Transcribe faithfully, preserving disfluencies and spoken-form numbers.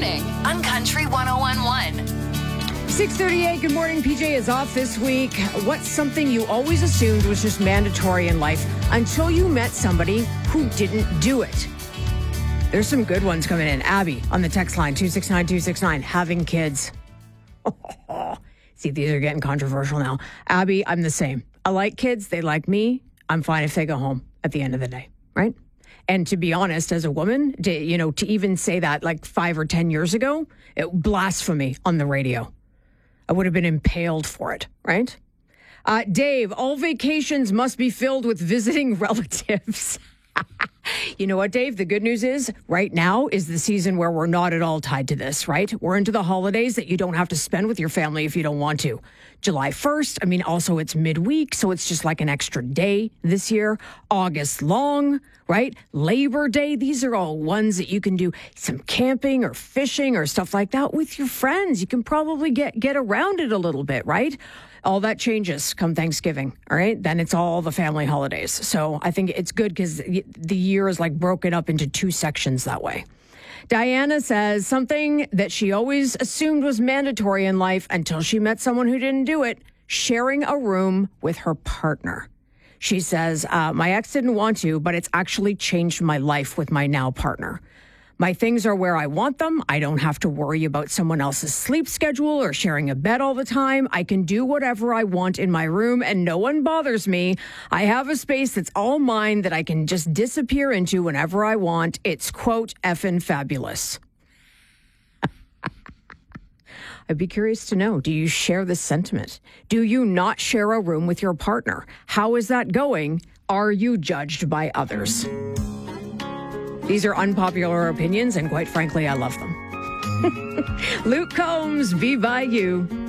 morning on Country one oh one point one. six thirty-eight, good morning. P J is off this week. What's something you always assumed was just mandatory in life until you met somebody who didn't do it? There's some good ones coming in. Abby on the text line, two six nine two six nine, having kids. See, these are getting controversial now. Abby, I'm the same. I like kids. They like me. I'm fine if they go home at the end of the day, right? And to be honest, as a woman, to, you know, to even say that like five or ten years ago, it blasphemy on the radio. I would have been impaled for it, right? Uh, Dave, all vacations must be filled with visiting relatives. You know what, Dave? The good news is right now is the season where we're not at all tied to this, right? We're into the holidays that you don't have to spend with your family if you don't want to. July first, I mean, also it's midweek, so it's just like an extra day this year. August long, right? Labor Day, these are all ones that you can do some camping or fishing or stuff like that with your friends. You can probably get, get around it a little bit, right? All that changes come Thanksgiving, all right? Then it's all the family holidays. So I think it's good because the year is like broken up into two sections that way. Diana says something that she always assumed was mandatory in life until she met someone who didn't do it, sharing a room with her partner. She says, uh, my ex didn't want to, but it's actually changed my life with my now partner. My things are where I want them. I don't have to worry about someone else's sleep schedule or sharing a bed all the time. I can do whatever I want in my room and no one bothers me. I have a space that's all mine that I can just disappear into whenever I want. It's, quote, effing fabulous. I'd be curious to know, do you share this sentiment? Do you not share a room with your partner? How is that going? Are you judged by others? These are unpopular opinions, and quite frankly, I love them. Luke Combs, Be By You.